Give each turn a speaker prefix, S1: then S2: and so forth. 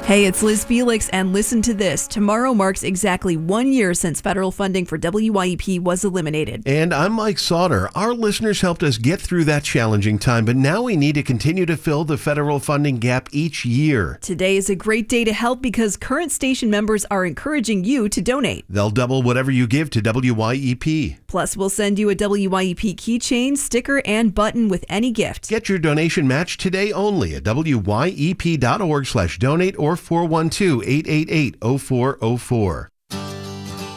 S1: Hey, it's Liz Felix, and listen to this. Tomorrow marks exactly 1 year since federal funding for WYEP was eliminated.
S2: And I'm Mike Sauter. Our listeners helped us get through that challenging time, but now we need to continue to fill the federal funding gap each year.
S1: Today is a great day to help because current station members are encouraging you to donate.
S2: They'll double whatever you give to WYEP.
S1: Plus, we'll send you a WYEP keychain, sticker, and button with any gift.
S2: Get your donation match today only at wyep.org/donate or 412-888-0404.